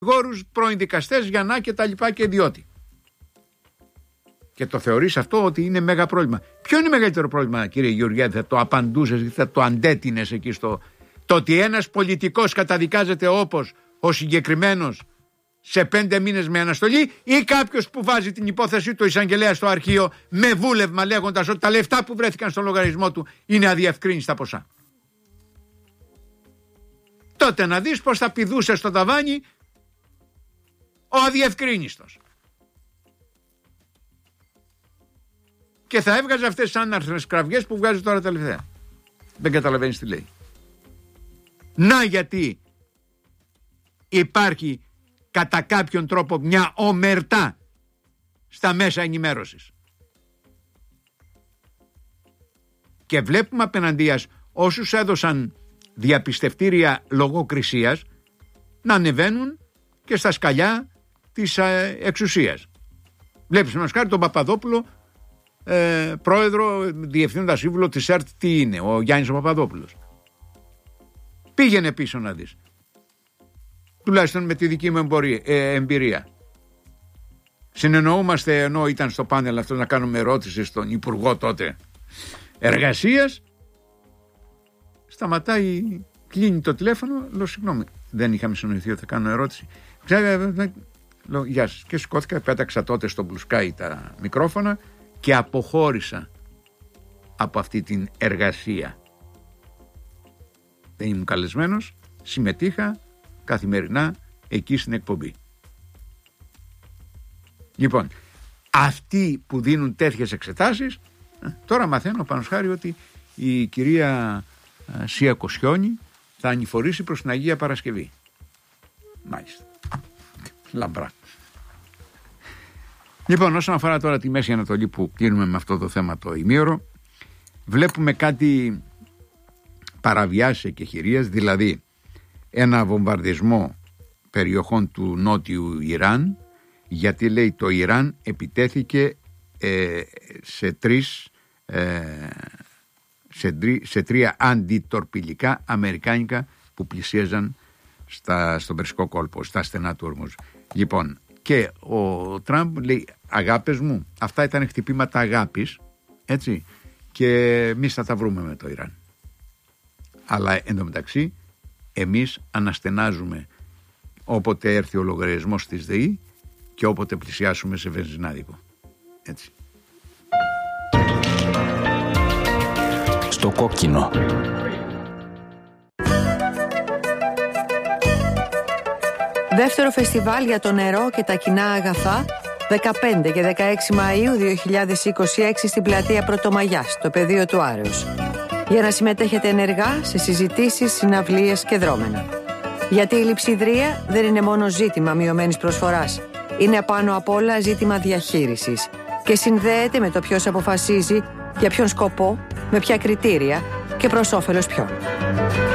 δικηγόρους, πρώην δικαστές, Γιαννά και τα λοιπά και διότι. Και το θεωρείς αυτό ότι είναι μέγα πρόβλημα. Ποιο είναι μεγαλύτερο πρόβλημα, κύριε Γεωργιάδη, θα το απαντούσες, θα το αντέτεινες εκεί στο... Το ότι ένας πολιτικός καταδικάζεται όπως ο συγκεκριμένος σε 5 μήνες με αναστολή ή κάποιος που βάζει την υπόθεση του εισαγγελέα στο αρχείο με βούλευμα λέγοντας ότι τα λεφτά που βρέθηκαν στο λογαριασμό του είναι αδιευκρίνηστα ποσά. Τότε να δεις πως θα πηδούσε στο ταβάνι ο αδιευκρίνιστος. Και θα έβγαζε αυτές τις άναρθρες κραυγές που βγάζει τώρα τελευταία. Δεν καταλαβαίνεις τι λέει. Να γιατί υπάρχει κατά κάποιον τρόπο μια ομερτά στα μέσα ενημέρωσης. Και βλέπουμε απέναντίας όσους έδωσαν διαπιστευτήρια λογοκρισίας να ανεβαίνουν και στα σκαλιά της εξουσίας. Βλέπεις μας χάρη τον Παπαδόπουλο, πρόεδρο, διευθύνοντα σύμβουλο της ΕΡΤ, τι είναι, ο Γιάννης ο Παπαδόπουλος. Πήγαινε πίσω να δεις. Τουλάχιστον με τη δική μου εμπειρία. Συνεννοούμαστε ενώ ήταν στο πάνελ αυτό να κάνουμε ερώτηση στον Υπουργό τότε Εργασίας. Σταματάει, κλείνει το τηλέφωνο, λέω συγγνώμη, δεν είχαμε συνοηθεί ότι θα κάνω ερώτηση. Λέω γεια σας και σηκώθηκα, πέταξα τότε στο Blue Sky τα μικρόφωνα και αποχώρησα από αυτή την εργασία. Δεν ήμουν καλεσμένος, συμμετείχα καθημερινά εκεί στην εκπομπή. Λοιπόν, αυτοί που δίνουν τέτοιες εξετάσεις, τώρα μαθαίνω πάνω χάρη ότι η κυρία Σία Κοσιόνη θα ανηφορήσει προς την Αγία Παρασκευή. Μάλιστα. Λαμπρά. Λοιπόν, όσον αφορά τώρα τη Μέση Ανατολή που κλείνουμε με αυτό το θέμα το ημίωρο, βλέπουμε κάτι παραβιάσεις εκεχηρίας, δηλαδή ένα βομβαρδισμό περιοχών του νότιου Ιράν, γιατί λέει το Ιράν επιτέθηκε σε 3 αντιτορπιλικά αμερικάνικα που πλησίαζαν στον Περσικό κόλπο, στα στενά του Ορμούζ. Λοιπόν, και ο Τραμπ λέει αγάπες μου, αυτά ήταν χτυπήματα αγάπης, έτσι, και εμείς θα τα βρούμε με το Ιράν. Αλλά εντωμεταξύ εμείς αναστενάζουμε όποτε έρθει ο λογαριασμός της ΔΕΗ και όποτε πλησιάσουμε σε βενζινάδικο. Έτσι. Στο κόκκινο. Δεύτερο φεστιβάλ για το νερό και τα κοινά αγαθά, 15 και 16 Μαΐου 2026 στην πλατεία Πρωτομαγιάς, στο πεδίο του Άρεως. Για να συμμετέχετε ενεργά σε συζητήσεις, συναυλίες και δρόμενα. Γιατί η λειψιδρία δεν είναι μόνο ζήτημα μειωμένης προσφοράς. Είναι πάνω απ' όλα ζήτημα διαχείρισης. Και συνδέεται με το ποιος αποφασίζει, για ποιον σκοπό, με ποια κριτήρια και προς όφελος ποιον.